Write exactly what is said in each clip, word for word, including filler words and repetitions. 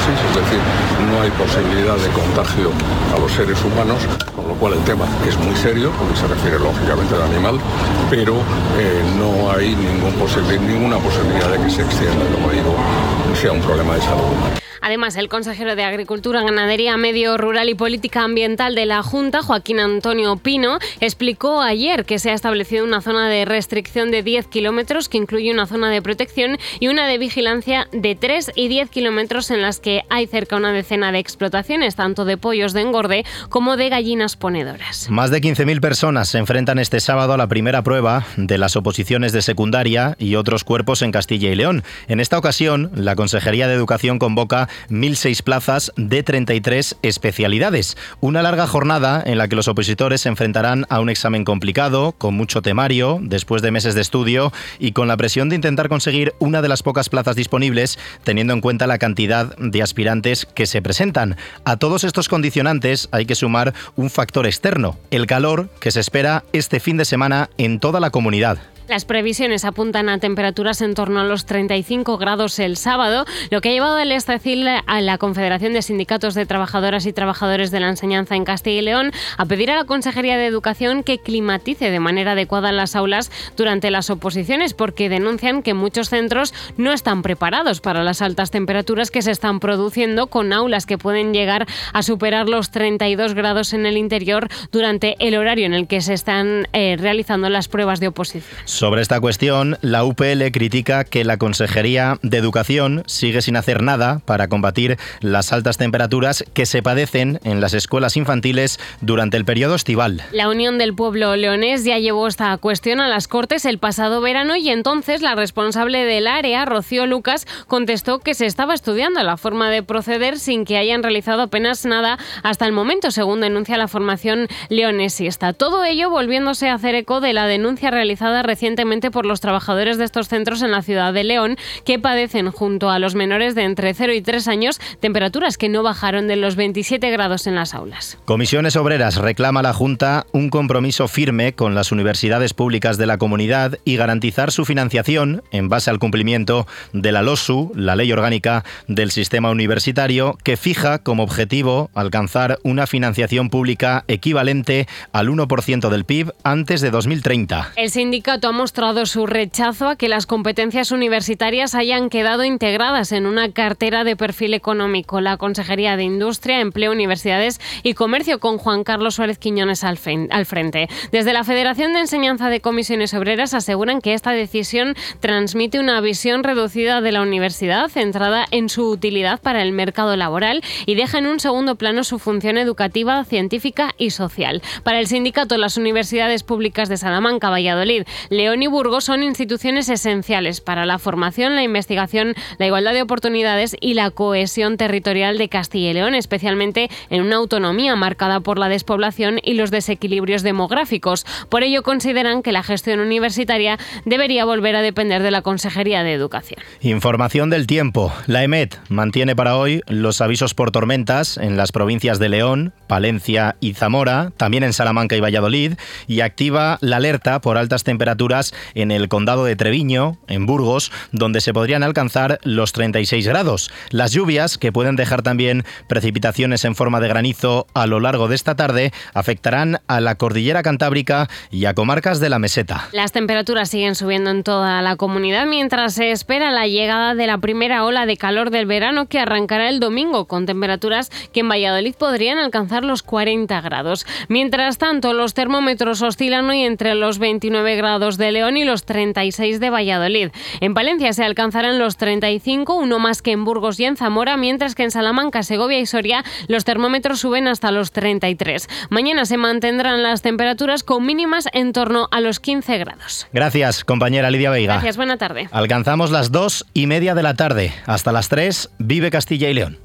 zoonosis, es decir, no hay posibilidad de contagio a los seres humanos, con lo cual el tema es muy serio, porque se refiere lógicamente al animal, pero eh, no hay ningún posible, ninguna posibilidad de que se extienda, como digo, sea un problema de salud humana. Además, el consejero de Agricultura, Ganadería, Medio Rural y Política Ambiental de la Junta, Joaquín Antonio Pino, explicó ayer que se ha establecido una zona de restricción de diez kilómetros que incluye una zona de protección y una de vigilancia de tres y diez kilómetros en las que hay cerca una decena de explotaciones, tanto de pollos de engorde como de gallinas ponedoras. Más de quince mil personas se enfrentan este sábado a la primera prueba de las oposiciones de secundaria y otros cuerpos en Castilla y León. En esta ocasión, la Consejería de Educación convoca mil seis plazas de treinta y tres especialidades. Una larga jornada en la que los opositores se enfrentarán a un examen complicado, con mucho temario, después de meses de estudio y con la presión de intentar conseguir una de las pocas plazas disponibles, teniendo en cuenta la cantidad de aspirantes que se presentan. A todos estos condicionantes hay que sumar un factor externo, el calor que se espera este fin de semana en toda la comunidad. Las previsiones apuntan a temperaturas en torno a los treinta y cinco grados el sábado, lo que ha llevado al Estacil a la Confederación de Sindicatos de Trabajadoras y Trabajadores de la Enseñanza en Castilla y León a pedir a la Consejería de Educación que climatice de manera adecuada las aulas durante las oposiciones, porque denuncian que muchos centros no están preparados para las altas temperaturas que se están produciendo, con aulas que pueden llegar a superar los treinta y dos grados en el interior durante el horario en el que se están eh, realizando las pruebas de oposición. Sobre esta cuestión, la U P L critica que la Consejería de Educación sigue sin hacer nada para combatir las altas temperaturas que se padecen en las escuelas infantiles durante el periodo estival. La Unión del Pueblo Leonés ya llevó esta cuestión a las Cortes el pasado verano y entonces la responsable del área, Rocío Lucas, contestó que se estaba estudiando la forma de proceder sin que hayan realizado apenas nada hasta el momento, según denuncia la formación leonesista. Todo ello volviéndose a hacer eco de la denuncia realizada recientemente recientemente por los trabajadores de estos centros en la ciudad de León, que padecen junto a los menores de entre cero y tres años temperaturas que no bajaron de los veintisiete grados en las aulas. Comisiones Obreras reclama a la Junta un compromiso firme con las universidades públicas de la comunidad y garantizar su financiación en base al cumplimiento de la LOSU, la Ley Orgánica del Sistema Universitario, que fija como objetivo alcanzar una financiación pública equivalente al uno por ciento del P I B antes de dos mil treinta. El sindicato ha mostrado su rechazo a que las competencias universitarias hayan quedado integradas en una cartera de perfil económico. La Consejería de Industria, Empleo, Universidades y Comercio, con Juan Carlos Suárez Quiñones al frente. Desde la Federación de Enseñanza de Comisiones Obreras aseguran que esta decisión transmite una visión reducida de la universidad, centrada en su utilidad para el mercado laboral, y deja en un segundo plano su función educativa, científica y social. Para el sindicato, las universidades públicas de Salamanca, Valladolid, León y Burgos son instituciones esenciales para la formación, la investigación, la igualdad de oportunidades y la cohesión territorial de Castilla y León, especialmente en una autonomía marcada por la despoblación y los desequilibrios demográficos. Por ello, consideran que la gestión universitaria debería volver a depender de la Consejería de Educación. Información del tiempo. La EMET mantiene para hoy los avisos por tormentas en las provincias de León, Palencia y Zamora, también en Salamanca y Valladolid, y activa la alerta por altas temperaturas en el condado de Treviño, en Burgos, donde se podrían alcanzar los treinta y seis grados. Las lluvias, que pueden dejar también precipitaciones en forma de granizo a lo largo de esta tarde, afectarán a la cordillera cantábrica y a comarcas de la meseta. Las temperaturas siguen subiendo en toda la comunidad mientras se espera la llegada de la primera ola de calor del verano, que arrancará el domingo, con temperaturas que en Valladolid podrían alcanzar los cuarenta grados. Mientras tanto, los termómetros oscilan hoy entre los veintinueve grados de León y los treinta y seis de Valladolid. En Palencia se alcanzarán los treinta y cinco, uno más que en Burgos y en Zamora, mientras que en Salamanca, Segovia y Soria los termómetros suben hasta los treinta y tres. Mañana se mantendrán las temperaturas con mínimas en torno a los quince grados. Gracias, compañera Lidia Veiga. Gracias, buena tarde. Alcanzamos las dos y media de la tarde. Hasta las tres, vive Castilla y León.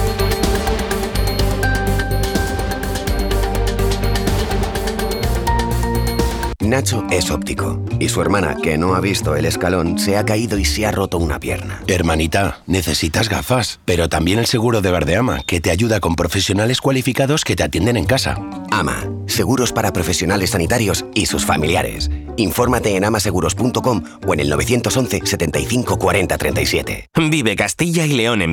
Nacho es óptico y su hermana, que no ha visto el escalón, se ha caído y se ha roto una pierna. Hermanita, necesitas gafas, pero también el seguro de Verdeama, que te ayuda con profesionales cualificados que te atienden en casa. AMA, seguros para profesionales sanitarios y sus familiares. Infórmate en amaseguros punto com o en el nueve once, setenta y cinco, cuarenta, treinta y siete. Vive Castilla y León en